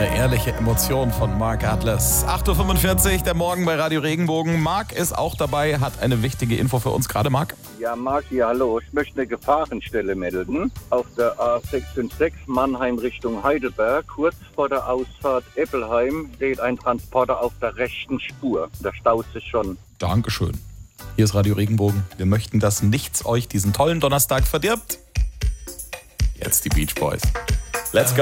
eine ehrliche Emotion von Mark Atlas. 8.45 Uhr, der Morgen bei Radio Regenbogen. Marc ist auch dabei, hat eine wichtige Info für uns gerade. Marc? Ja, Marc, ja, hallo. Ich möchte eine Gefahrenstelle melden. Auf der A656 Mannheim Richtung Heidelberg, kurz vor der Ausfahrt Eppelheim, steht ein Transporter auf der rechten Spur. Da staut sich schon. Dankeschön. Hier ist Radio Regenbogen. Wir möchten, dass nichts euch diesen tollen Donnerstag verdirbt. Jetzt die Beach Boys. Let's go!